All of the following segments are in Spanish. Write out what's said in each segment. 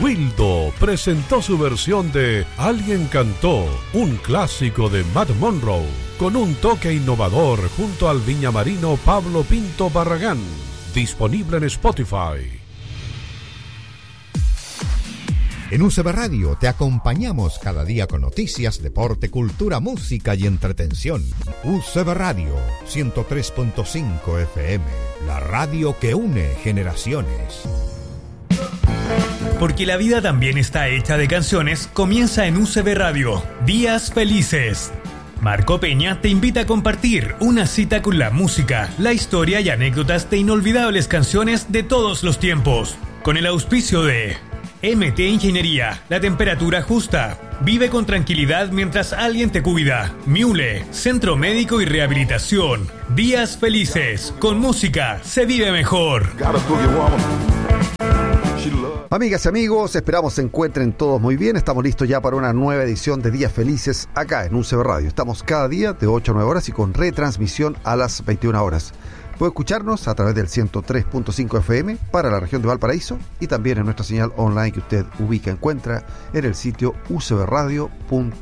Wildo presentó su versión de Alguien cantó, un clásico de Matt Monroe, con un toque innovador junto al viñamarino Pablo Pinto Barragán, disponible en Spotify. En UCB Radio te acompañamos cada día con noticias, deporte, cultura, música y entretención. UCB Radio 103.5 FM, la radio que une generaciones. Porque la vida también está hecha de canciones, comienza en UCB Radio, Días Felices. Marco Peña te invita a compartir una cita con la música, la historia y anécdotas de inolvidables canciones de todos los tiempos. Con el auspicio de MT Ingeniería, la temperatura justa. Vive con tranquilidad mientras alguien te cuida. Miule, Centro Médico y Rehabilitación. Días Felices, con música se vive mejor. Amigas y amigos, esperamos se encuentren todos muy bien. Estamos listos ya para una nueva edición de Días Felices acá en UCB Radio. Estamos cada día de 8 a 9 horas y con retransmisión a las 21 horas. Puede escucharnos a través del 103.5 FM para la región de Valparaíso y también en nuestra señal online que usted encuentra en el sitio ucbradio.cl.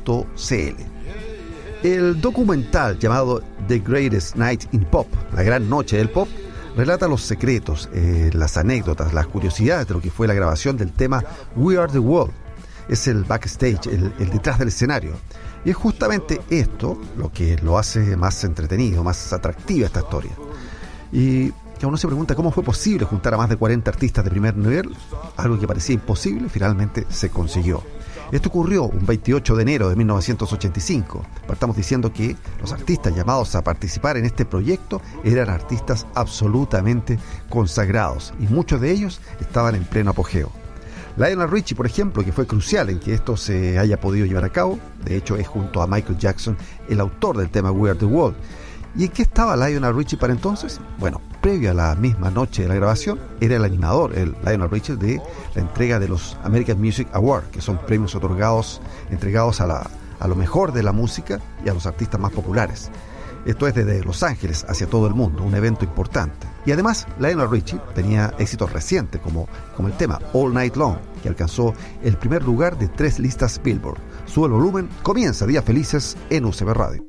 El documental llamado The Greatest Night in Pop, la gran noche del pop, relata los secretos, las anécdotas, las curiosidades de lo que fue la grabación del tema We Are the World. Es el backstage, el detrás del escenario. Y es justamente esto lo que lo hace más entretenido, más atractiva esta historia. Y que uno se pregunta cómo fue posible juntar a más de 40 artistas de primer nivel. Algo que parecía imposible, finalmente se consiguió. Esto ocurrió un 28 de enero de 1985. Partamos diciendo que los artistas llamados a participar en este proyecto eran artistas absolutamente consagrados y muchos de ellos estaban en pleno apogeo. Lionel Richie, por ejemplo, que fue crucial en que esto se haya podido llevar a cabo, de hecho es junto a Michael Jackson el autor del tema We Are the World. ¿Y en qué estaba Lionel Richie para entonces? Bueno, previo a la misma noche de la grabación, era el animador, el Lionel Richie, de la entrega de los American Music Awards, que son premios entregados a lo mejor de la música y a los artistas más populares. Esto es desde Los Ángeles hacia todo el mundo, un evento importante. Y además, Lionel Richie tenía éxitos recientes, como el tema All Night Long, que alcanzó el primer lugar de 3 listas Billboard. Sube el volumen, comienza Días Felices en UCB Radio.